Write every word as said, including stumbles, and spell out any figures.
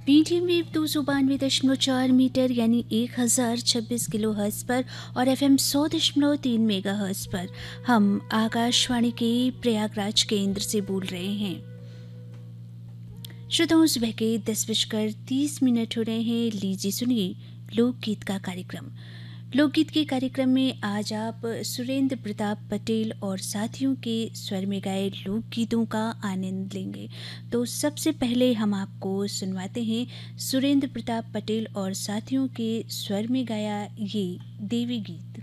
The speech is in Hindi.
मीडियम वेव दो सौ बानवे दशमलव चार मीटर यानी एक हज़ार छब्बीस किलो हर्ट्ज पर और एफ एम सौ दशमलव तीन मेगा हर्ट्ज पर हम आकाशवाणी के प्रयागराज केंद्र से बोल रहे हैं। श्रोताओं, सुबह के दस बजकर तीस मिनट हो रहे हैं। लीजिए सुनिए लोकगीत का कार्यक्रम। लोकगीत के कार्यक्रम में आज आप सुरेंद्र प्रताप पटेल और साथियों के स्वर में गाए लोकगीतों का आनंद लेंगे। तो सबसे पहले हम आपको सुनवाते हैं सुरेंद्र प्रताप पटेल और साथियों के स्वर में गाया ये देवी गीत।